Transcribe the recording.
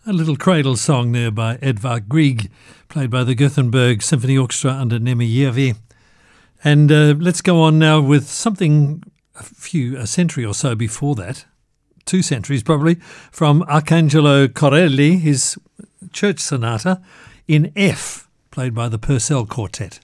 A little cradle song there by Edvard Grieg, played by the Gothenburg Symphony Orchestra under Nemijärvi. And let's go on now with something a century or so before that, 2 centuries probably, from Arcangelo Corelli, his church sonata in F, played by the Purcell Quartet.